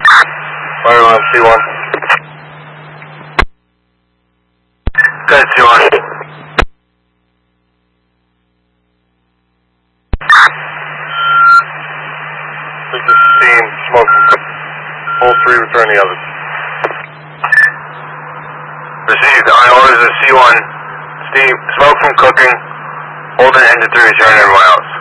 Fire C1. Good, C1. This is steam, smoke. All three, return the others. Received. On orders of C1. Steam, smoke from cooking. Hold an engine 3, return everyone else.